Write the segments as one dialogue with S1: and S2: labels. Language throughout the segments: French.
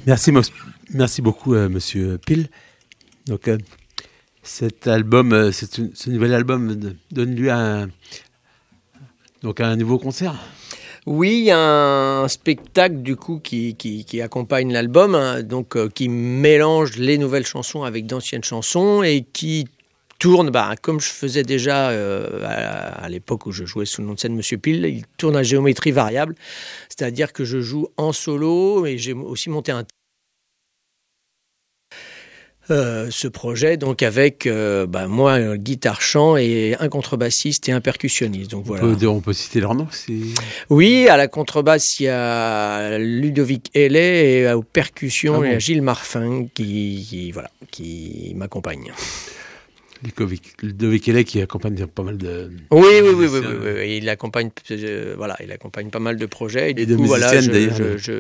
S1: Merci beaucoup, Monsieur Pile. Donc, cet album, ce nouvel album donne lieu à un nouveau concert.
S2: Oui, il y a un spectacle du coup qui accompagne l'album, hein, donc qui mélange les nouvelles chansons avec d'anciennes chansons et qui tourne, comme je faisais déjà à l'époque où je jouais sous le nom de scène Monsieur Pile, il tourne à géométrie variable, c'est-à-dire que je joue en solo et j'ai aussi monté ce projet donc avec moi guitare-chant et un contrebassiste et un percussionniste. Donc voilà.
S1: On peut citer leur nom.
S2: Oui, à la contrebasse il y a Ludovic Hellet et aux percussions il y a Gilles Marfin qui m'accompagne.
S1: Ludovic Hellet qui accompagne pas mal de...
S2: Oui. Il accompagne pas mal de projets. Et du coup,
S1: musiciennes d'ailleurs.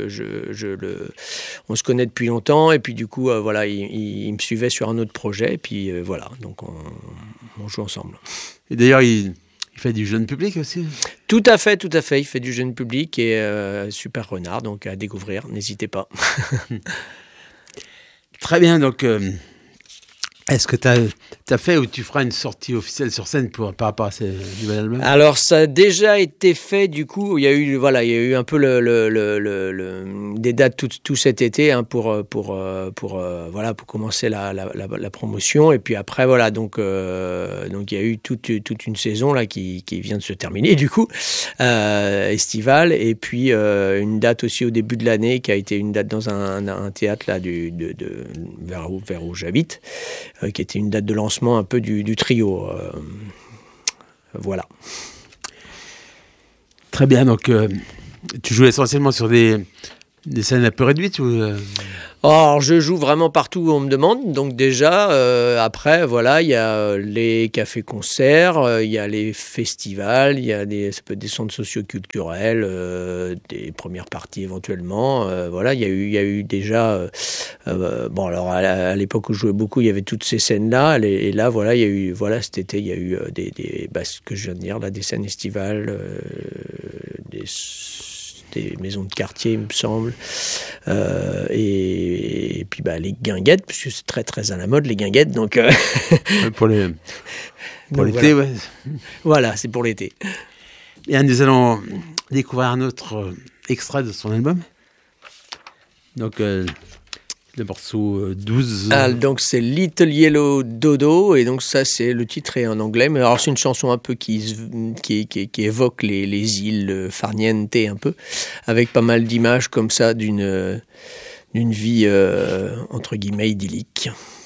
S2: On se connaît depuis longtemps et puis du coup, il me suivait sur un autre projet et puis donc on joue ensemble.
S1: Et d'ailleurs, il fait du jeune public aussi.
S2: Tout à fait. Il fait du jeune public et super renard, donc à découvrir. N'hésitez pas.
S1: Très bien, donc... Est-ce que tu as fait ou tu feras une sortie officielle sur scène par rapport à ce nouvel album ?
S2: Alors ça a déjà été fait, du coup il y a eu un peu des dates tout cet été hein, pour commencer la promotion et puis après donc il y a eu toute une saison là qui vient de se terminer du coup estivale et puis une date aussi au début de l'année qui a été une date dans un théâtre là vers où j'habite. Qui était une date de lancement un peu du trio. Voilà.
S1: Très bien, donc tu joues essentiellement sur des scènes un peu réduites ou
S2: Alors, je joue vraiment partout où on me demande. Donc déjà, après, il y a les cafés-concerts, il y a les festivals, ça peut être des centres socioculturels, des premières parties éventuellement. Il y a eu déjà... alors à l'époque où je jouais beaucoup, il y avait toutes ces scènes-là. Et là, il y a eu... cet été, il y a eu ce que je viens de dire, là, des scènes estivales, des maisons de quartier, il me semble. Et puis les guinguettes, parce que c'est très très à la mode les guinguettes, donc
S1: pour l'été,
S2: voilà.
S1: Ouais.
S2: Voilà, c'est pour l'été.
S1: Et nous allons découvrir un autre extrait de son album. Donc le morceau 12.
S2: Donc c'est Little Yellow Dodo, et donc ça c'est le titre est en anglais, mais alors c'est une chanson un peu qui évoque les îles farniente un peu, avec pas mal d'images comme ça d'une vie entre guillemets idyllique.